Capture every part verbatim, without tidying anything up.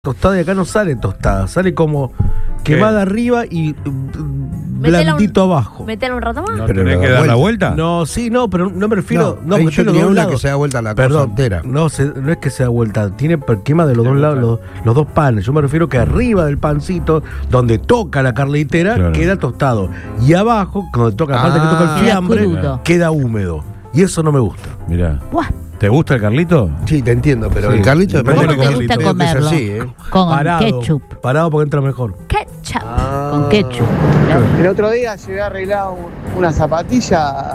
Tostada y acá no sale tostada, sale como quemada arriba y blandito un, abajo. ¿Metela un rato más? ¿No tenés que dar la vuelta? No, sí, no, pero no me refiero. No, no, no yo tenía una que se da vuelta a la cosa Perdón, entera. No, se, no es que se da vuelta, tiene quema de los dos lados, los, los dos panes. Yo me refiero que arriba del pancito, donde toca la carletera, claro, queda tostado. Y abajo, cuando toca la parte ah, que toca el fiambre, queda, queda húmedo. Y eso no me gusta. Mirá. ¿Te gusta el Carlito? Sí, te entiendo, pero sí, el Carlito depende de lo que te gusta comerlo. Así, ¿eh? Con parado, ketchup. Parado porque entra mejor. Ketchup. Ah. Con ketchup. El otro día llegué a arreglar un, una zapatilla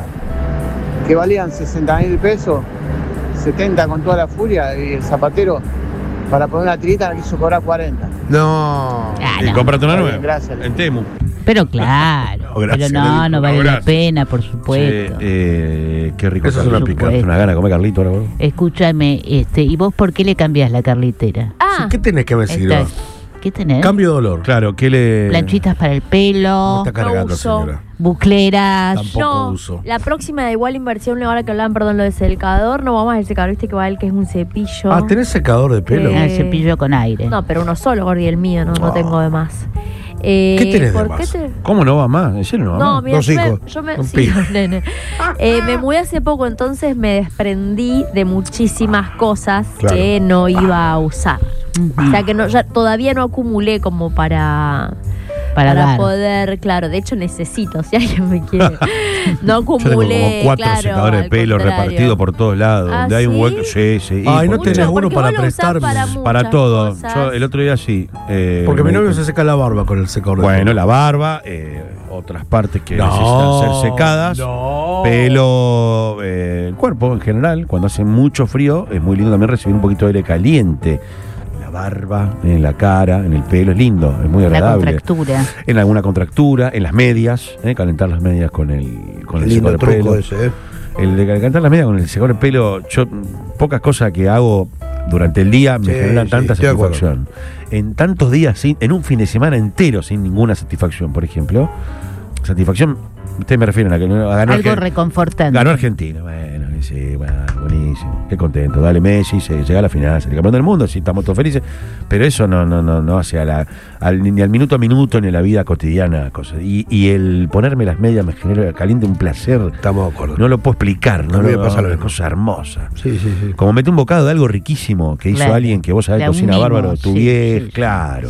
que valían sesenta mil pesos, setenta con toda la furia, y el zapatero para poner una tirita me quiso cobrar cuarenta. No. Ah, y no. cómprate una nueva. Gracias. En Temu. Pero claro, gracias, pero no, no vale gracias. la pena, por supuesto. Sí, eh, qué rico. Eso es una picante, una gana de comer Carlito ahora. Escúchame, este, ¿y vos por qué le cambias la carlitera? Ah, sí, ¿qué tenés que me sirva? ¿Qué tenés? Cambio de dolor. Claro, ¿qué le...? Planchitas para el pelo. Me está cargando, no uso. señora. Bucleras. Tampoco no, uso. La próxima de igual inversión, ahora que hablaban, perdón, lo de secador, no vamos al secador, viste que va el que es un cepillo. Ah, ¿tenés secador de pelo? Eh, el cepillo con aire. No, pero uno solo, Gordi, el mío, no, no Oh. tengo de más. Eh, ¿Qué tenés de ¿por más? Qué te... ¿Cómo no va más? ¿En serio no va No, más? mira, Dos yo me, hijos. yo me, Un sí, pibe. nene. Eh, me mudé hace poco, entonces me desprendí de muchísimas cosas Claro. que no iba a usar. Ujú. O sea que no, ya todavía no acumulé como para, Para dar. poder, claro, de hecho necesito, si alguien me quiere. No Yo tengo acumulé, como cuatro claro, secadores de al pelo contrario. repartidos por todos lados. ¿Ah, donde hay un sí? hueco. Sí, sí. Ay, no porque- tenés Mucho, uno porque para vos lo usás prestarme. para muchas Para todo. cosas. Yo el otro día sí. eh, Porque mi me- novio se seca la barba con el secador de Bueno, pelo. la barba, eh, otras partes que No, necesitan ser secadas. no. Pelo, eh, el cuerpo en general, cuando hace mucho frío, es muy lindo también recibir un poquito de aire caliente. La barba, en la cara, en el pelo, es lindo, es muy La agradable. contractura. En alguna contractura, en las medias, eh, calentar las medias con el, con el Lindo secador de truco pelo. ese, ¿eh? El de calentar las medias con el secador de pelo, yo pocas cosas que hago durante el día me Sí, generan sí, tanta estoy de acuerdo. satisfacción. En tantos días, sin, en un fin de semana entero sin ninguna satisfacción, por ejemplo. Satisfacción, ustedes me refieren a que no- a ganó, Algo Argen- reconfortante. ganó Argentina. Bueno, sí, bueno, buenísimo. Qué contento. Dale Messi, se llega a la final, se campeón del mundo, sí, estamos todos felices. Pero eso no, no, no, no hace a la, al, ni al minuto a minuto ni a la vida cotidiana. Cosa. Y, y el ponerme las medias me genera caliente un placer. Estamos de acuerdo. No lo puedo explicar, no A mí me lo- pasa lo una mismo. cosa hermosa. Sí, sí, sí. Como meter un bocado de algo riquísimo que hizo Claro. alguien que vos sabés La cocina unimos, bárbaro, tu sí, vieja, sí. claro.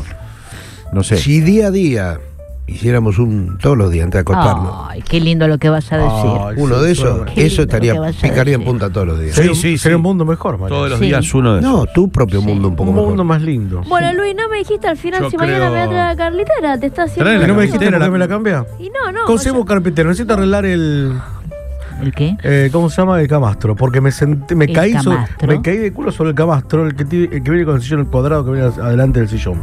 No sé. Si día a día hiciéramos un todos los días antes de acostarnos, Ay, qué lindo lo que vas a decir. Ay, uno sí, de esos, suena. Qué eso lindo estaría, que vas a picaría en decir. punta todos los días. Sí, Sería un- sí, sería sí. un mundo mejor, Mariano. Todos los Sí. días uno de esos. No, tu propio mundo un poco Un mejor. mundo más lindo. Bueno, Luis, no me dijiste al final Yo si mañana creo- me va a traer la carlitera, te está haciendo. Trae la ¿Y no me daño. dijiste por qué me la cambia? Y no, no. Conseguimos vaya- carpintero, necesito arreglar el. ¿El qué? Eh, ¿Cómo se llama? El camastro. Porque me senté, me El caí sobre- camastro. me caí de culo sobre el camastro, el que, tiene- el que viene con el sillón, el cuadrado que viene adelante del sillón.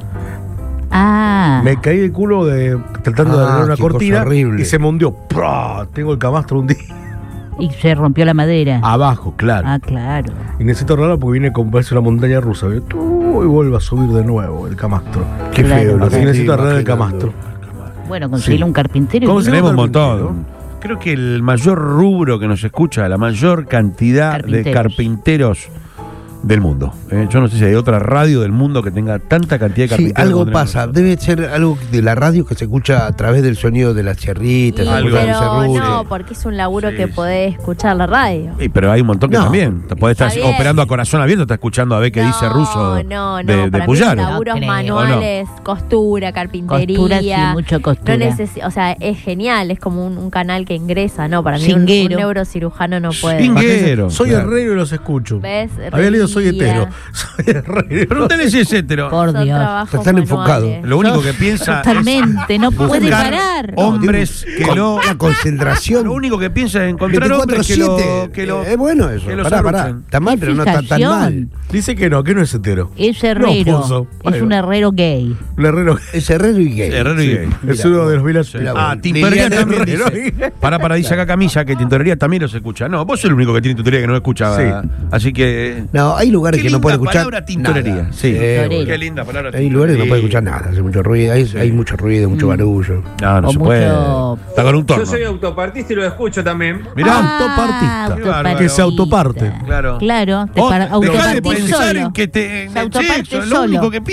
Ah. Me caí de culo de tratando de Ah, arreglar una qué cosa cortina horrible. y se me hundió. ¡Prá! Tengo el camastro hundido. Y se rompió la madera. Abajo, claro. Ah, claro. Y necesito arreglarlo porque viene con parece una montaña rusa. ¿Ve? Tú, y vuelve a subir de nuevo el camastro. Qué Claro. feo. lo Así que que necesito estoy arreglar el imaginando. camastro. Bueno, conseguirle Sí. un carpintero. y- ¿Cómo se Tenemos un carpintero? montón. Creo que el mayor rubro que nos escucha, la mayor cantidad de Carpinteros. carpinteros del mundo. Eh, yo no sé si hay otra radio del mundo que tenga tanta cantidad de Sí, carpinteros. algo como tenemos pasa. nosotros. Debe ser algo de la radio que se escucha a través del sonido de las sierritas, Y- se escucha del pero serrucho. no, porque es un laburo Sí, que sí. podés escuchar la radio. Sí, pero hay un montón que No. también. Te podés estar Está bien. operando a corazón abierto, está escuchando a ver qué no, dice ruso no, no, de, de para mí Puyaro. los laburos No creo. manuales, costura, carpintería. Costura, sí, mucho costura. No necesi- o sea, es genial, es como un, un canal que ingresa, ¿no? Para mí un, un Cinguero. neurocirujano no puede. Cinguero. Soy Claro. herrero y los escucho. ¿Ves? Había leído soy Herrería. hetero. Soy herrero. Pregúntale si es hetero. Por Son Dios. trabajos Están enfocados. manuales. Lo único que piensa Totalmente, no es puede buscar parar. hombres que Con no. la concentración. Lo único que piensa es encontrar hombres que lo. Que lo es bueno eso. que lo Pará, pará. serruchen. Está mal, Qué pero no está tan fijación. mal. Dice que no, que no es hetero. Es herrero. No, Pozo. Es un herrero gay. Un herrero Es herrero y gay. Herrero y gay. es uno de los vilas. Sí. Mira Ah, vos. tintorería Liliana también Herrero. dice. Para, para, dice acá Camilla que tintorería también los escucha. No, vos sos el único que tiene tintorería que no escucha. Sí. Así que. No, hay lugares Qué que no linda puede escuchar palabra, tintorería. nada. Sí. Tintorería. Qué linda palabra. Hay lugares que no puede escuchar nada, hace mucho ruido, hay, hay mucho ruido, mucho barullo. No, no O se mucho- puede. Está con un torno. Yo soy autopartista y lo escucho también. Mirá. Ah, autopartista. autopartista. Que se autoparte. Claro. Claro, te O- para- dejá de autopartís pensar solo. en que te, en Se el autoparte sexo, es solo. lo único que